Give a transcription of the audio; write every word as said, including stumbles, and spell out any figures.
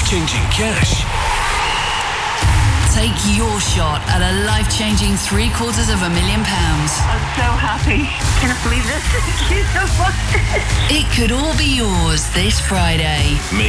life-changing cash. Take your shot at a life-changing three quarters of a million pounds. I'm so happy. Can I believe this? Thank you so much. It could all be yours this Friday.